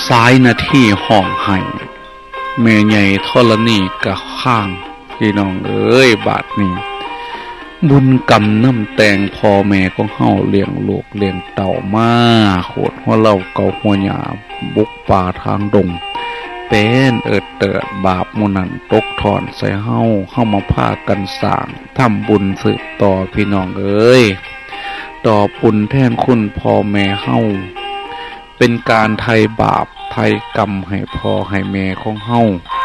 สายนาทีห้องไห้แม่ใหญ่ธรณีกะข้างพี่น้องเอ้ยบาดนี้บุญกรรมน้ำแตงพ่อแม่ของเฮาเลี้ยงลูกเลี้ยงเต่ามาโคตรหัวเล่าเก่าหัวหยาบุกป่าทางดงเป็นเติดบาปมุนันตกถอนใส่เฮามาพากันสร้างทำบุญสืบต่อพี่น้องเอ้ยต่อบุญแทนคุณพ่อแม่เฮาเป็นการไถ่บาปไถ่กรรมให้พ่อให้แม่ของเฮา